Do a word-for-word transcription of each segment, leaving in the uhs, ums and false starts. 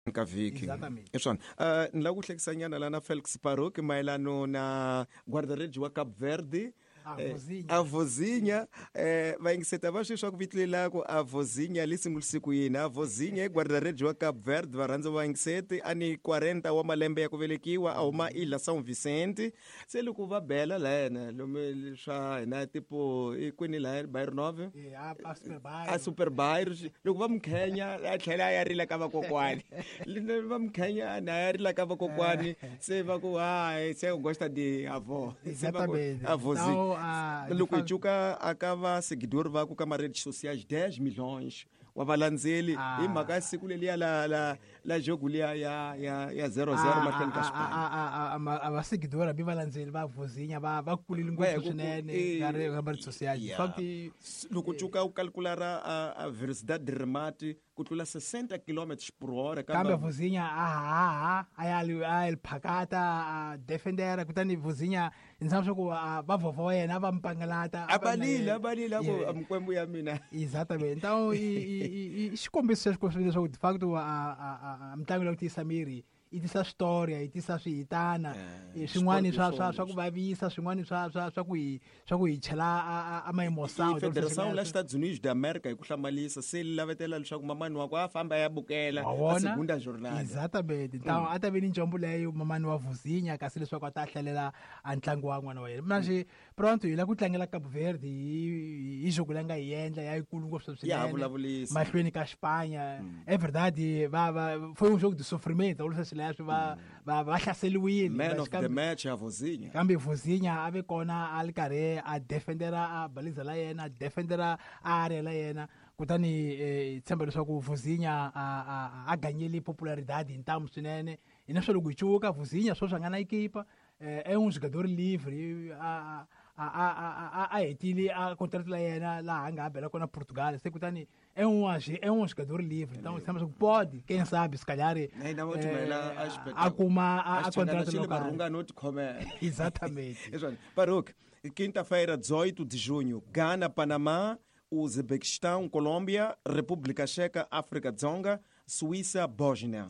Nkaviki. Exatamente. Eswona. Uh, nilakuhlekisanyana lana Felix Baruch mayelano na guarda-redes wa Cabo Verde. A Eh, vozinha. a vozinha, eh, vai insetar baixo só que vitlilako a vozinha ali simulsiku yina a vozinha guarda-redes wa Cabo Verde varanza va insete ani quarenta wa malembe ya kuvelekiwa au ma ila São Vicente se loko va bela lena lomi swa na tipo ikwini la Bairro nove É, a, a Super Bairro. a Super Bairro loko va mkhenya a tlhela ya rila ka vakokwani lino va mkhenya na ya rila ka vakokwani se va ku ai se gosta de avó se va ku Exatamente. a vozinha Então, a, de loko facto- ichuka akava seguidor vako ka redes sociais dez milhões wa valandzeli Ah. hi mhaka ya siku leliya la la la jogo liya ya ya ya zero zero a- mahlweni ka a- xipano a- a- a- ama- avaseguidora bi valandzeli va vozinha va va kulile ngopfu Vai, ku- swinene eh, ka re- ka redes sociais. De yeah. facto, loko chuka u calculara a, a velocidade de remate ku tlula sessenta quilômetros por hora kambe vozinha ahaha ayali ayali phakata a defendera kutani vozinha ndzama swa ku a, va vovó yena va mpangalata abalile abalile ako Yeah. mkwembu ya mina Exatamente. Então, e, e, e, e xikombiso xa xikombiso leswaku de facto a, a, a, a mitlangu leyi ku tiyisa miri yi tisa switori yi tisa swihitana Eh, eh, swin'wana swa switori swa swo- swa ku vavisa swin'wana swa swa swa ku hi swa ku hi chela a- a- a ma-emoção. i federação la Estados Unidos da América hi ku hlamalisa se li lavetela leswaku mamani wako a famba ya bukela Wa a vona? segunda jornada Exatamente. Então, a ta ve ni ncombo leyo mamani wa vozinha kasi leswaku a ta hlalela a ntlangu wa n'wana wa yena manje pronto hi la ku tlangela Cabo Verde hi hi jogo leyi nga hi endla ya yikulu ngopfu Ya swinene vulavulisa. mahlweni ka Espanha. É verdade, va va foi um jogo de sofrimento, olha se leswi va va va hlaseliwile. man Mas of the kambe- match ya vozinha kambe vozinha a ve kona a ri karhi a defendera a baliza la yena a defendera a area la yena kutani eh, hi tshemba leswaku vozinha a, a, a ganyeli popularidade hi ntamu swinene hina swo loko hi cuka vozinha sweswi a nga na ekipa eh, é um jogador livre a a a a a a hetile a contrato la yena laha a nga ha bela kona Portugal se kutani é um age- é um jogador livre então hi tshemba leswaku pode quem sabe se calhar Na ina vo tumela a eh, xipetako. a kuma a, a Xithandana contrato xi le local marhunga no tikhomela exatamente. Eswona. Baruch, quinta-feira, dezoito de junho, Ghana, Panamá, Uzbequistão, Colômbia, República Checa, África Dzonga, Suíça, Bósnia.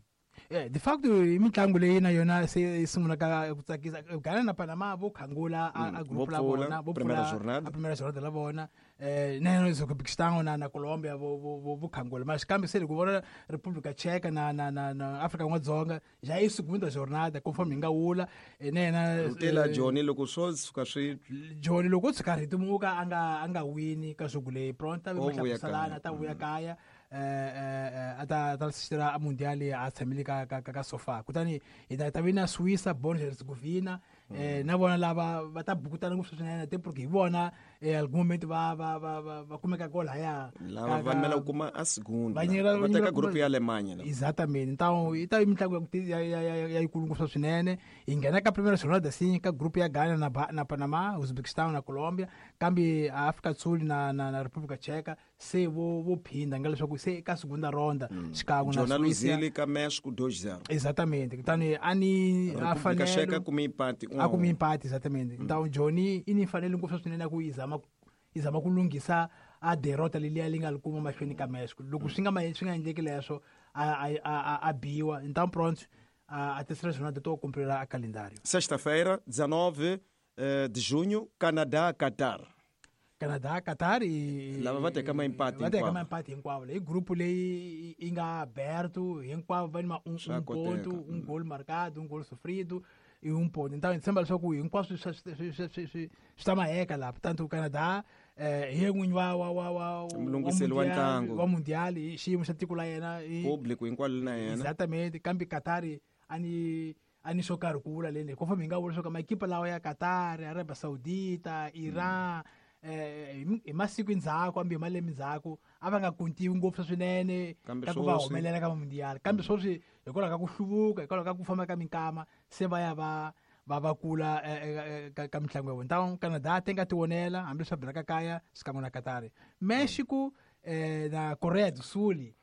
Eh, de facto i mitlangu leyi na yona se yi sungulaka ku tsakisa Ghana na Panama vo khangula a, Mm, a vo group la pfula, vona vo primera pfula jornada. a primera jornada la vona eh na Uzbekistan na na Colombia vo vo vo- vo khangula mas kambe se ku vona República Checa na na na, na África N'wadzonga já é segunda jornada conforme hi nga wula eh, na yena Rutela eh, Johnny loko swo suka swi Johnny loko o tshuka ritimuka a nga a nga wini ka jogu leyi pronta O vuya mahlakusalana kaya. a ta vuya kaya eh, eh, eh, a ta ta assistira a mundiali a tshamile ka ka ka ka sofa kutani hi ta ta vina Suíça Bosnia Herzegovina eh, na vona lava va ta bukutana ngopfu swinene te porque hi vona eh, algum momento va va va va va kumeka kolaya lava va mela ku kuma a segunda Va nyika- va va teka nyika- grupu ya Alemanha la. exatamente então yi ta yi mitlangu ya ku ti- ya- ya- ya- ya yikulu ngopfu swinene hi nghena ka primera jornada sim ka grupu ya Ghana na, Ba- na Panamá Uzbekistan na Colombia kambe a África do Sul na, na, na República Checa se vo vo phinda nga leswaku se ka segunda ronda xikan'we na Jona Suíça luzile ka México dois zero. exatamente kutani a ni a República Checa fanelo kuma empate um a a kuma um. empate exatamente então Johnny i ni fanele ngopfu swinene ya ku yi zama yi zama ku lunghisa a derrota leliya li nga li kuma mahlweni ka Mexico loko swi nga ma swi nga endleki leswo a a a a biwa então pronto a a terceira jornada to cumprirá a calendário Sexta-feira, dezenove eh, de junho, Canadá, Qatar. Canadá Qatar e Lava va teka ma empate va teka hinkwavo. ma empate hinkwavo leyi grupo leyi yi nga aberto hinkwavo va ni ma un, Swa un koteka. ponto um gol marcado um gol sofrido e um ponto então hi tshemba leswaku hinkwaswo swi swi- swi- swi- swi- swi swi ta ma heka laha tanto Canadá eh hi n'winyi wa wa wa wa Mulungiseli wa mundial- ntlangu. wa mundial hi xiyimo xa tiko la yena i- Público hinkwalo na yena. exatamente kambe Qatar a ni a ni swo karhi ku vula leni conforme hi nga vula leswaku maekipa lawa ya Qatar Arabia Saudita Iran eh hi mi- hi masiku endzhaku kambe hi malembe endzhaku a va nga kontiwi ngopfu swinene Kambe ka ku va sweswi- humelela ka mundial kambe sweswi hikwalaho ka ku hluvuka hikwalaho ka ku famba ka minkama se va ya va va va kula eh, eh, eh, ka ka mitlangu ya vona então Canada te nga ti vonela hambi swa belaka kaya xikan'we na Qatar Mexico eh, na Korea do Sul eh,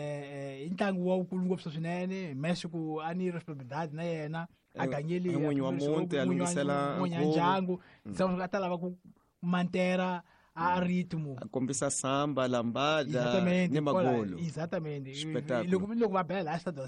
eh, i ntlangu wa wukulu ngopfu swinene Mexico a ni responsabilidade na yena a Eh, ganyeli n'winyi wa muti, a lungisela n'winyi wa nkhuvo. ndyangu a ta lava ku mantera a ritmo. A kombisa samba, lambada, Exatamente. nem olha, magolo. exatamente. Espetáculo. Logo logo vai bela esta do